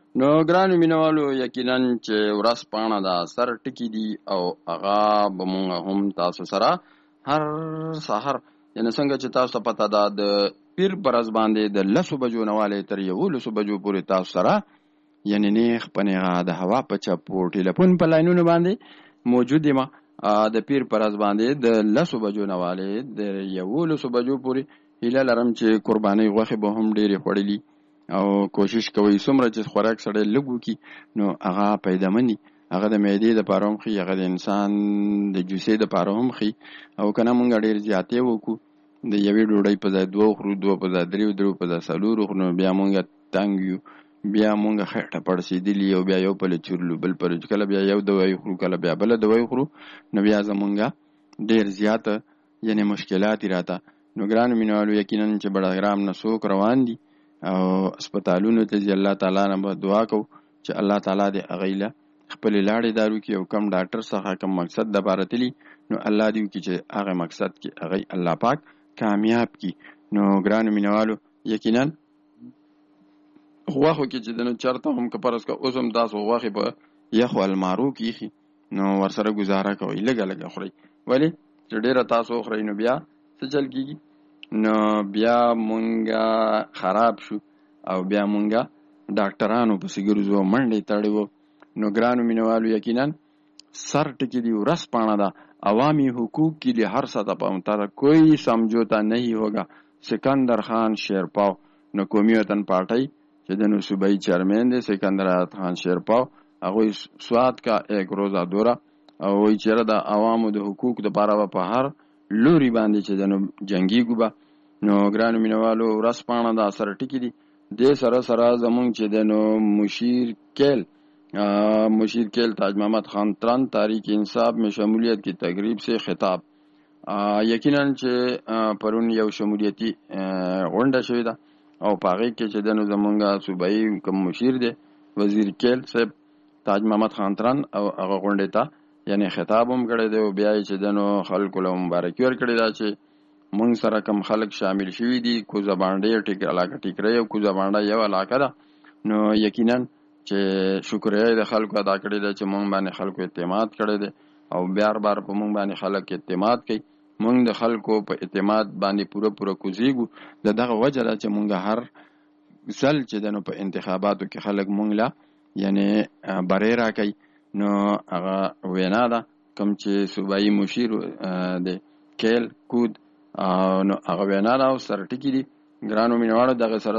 نو ګرانو مینوالو یقینا چې ورځ پاڼه دا سر ټکی دي او هغه به مونږ هم تاسو سره هر سحر یعنی څنګه چې تاسو ته پته ده د پیر پر ورځ باندې د 10 بجو نه والې تر 11 بجو پورې تاسو سره یعنی نیغ په نیغه د هوا په چپو ټلیفون په لاینونو باندې موجود یم د پیر پر ورځ باندې د 10 بجو نه والې د 11 بجو پورې هیله لرم چې قرباني غوښه به هم ډېرې خوړلي او کوشش کوي څومره چې خوراک سره لګو کی نو هغه پیدامني هغه د معدې د پاره هم خي هغه د انسان د جوسې د پاره هم خي او کنه مونږ ډېر زیاتې وکړو د یوې ډوډۍ په ځای دوه خورو دوه په ځای درو په ځای څلورو خورو بیا مونږ تنګ یو بیا مونږ خټه پړسېدلی او بیا یو په لچورلو بل پر کله بیا یو دوای خورو کله بیا بل دوای خورو نو بیا زمونږه ډېر زیات یعنی مشکلات راته نو ګران مینوالو یقینا چې بڑاګرام نه څوک روان دي او هسپتالونو ته ځي الله تعالی نه به دعا کو چې الله تعالی دې اغیله خپل لاړې دارو کې او کم ډاکټر څخه کم مقصد د بارتلی نو الله دې کې چې هغه مقصد کې هغه الله پاک کامیاب کی نو ګران مینوالو یقینا غواخو کې چې دنه چرته هم کپرس کا اوسم تاسو غواخي په یخو المارو کیخي نو ورسره گزاره کوي لګا خوري ولی چې ډیره تاسو خوري نو بیا څه چل کیږي نو بیا مونږه خراب شو او بیا مونږه ډاکټرانو په سیګرزو منډې تړیو نو ګرانو مینوالو یقینا سر ټکی دی ورس پانا دا عوامی حقوق کے لیے ہر سطح پر متحدہ کوئی سمجھوتا نہیں ہوگا سکندر خان شیرپاو نو قومی وطن پارٹی چې د نو صوبائی چیئرمین دی سکندر خان شیرپاو هغه سوات کا ایک روزه دوره او وی چیرې د عوامو د حقوق د پاره په هر لوري باندې چې د نو جنگي ګوبا نو ګرانو مینوالو ورس پانا دا سر ټکی دی د سره زمونږ چې د نو مشیر کیل تاج محمد خان تران تاریخ انصاف میں شمولیت کی تقریب سے خطاب یقینا چې پرون یو شمولیتی غونډه شوې ده او پاغې کې چې د نو زمونږه صوبایي کوم مشیر دی وزیر کیل صاحب تاج محمد خان تران او هغه غونډه ته یعنی خطاب هم کړی دی او بیا چې د نو خلکو له مبارکي ورکړی دا چې مونږ سره کم خلک شامل شوي دي کوزه باندې علاقه ټیکری او کوزه باندې یو علاقه ده نو یقینا چې شکریا د خلکو ادا کړی دی چې مونږ باندې خلکو اعتماد کړی دی او بار په مونږ باندې خلک اعتماد کوي مونږ د خلکو په اعتماد باندې پوره کوزیږو دغه وجه ده چې مونږ هر ځل چې دنو په انتخاباتو کې خلک مونږ لا یعنی بری راکوي نو هغه وینا ده کوم چې صوبایي مشیر د کیل کود نو هغه وینا ده او سر ټکی دي ګرانو مینوالو دغه سره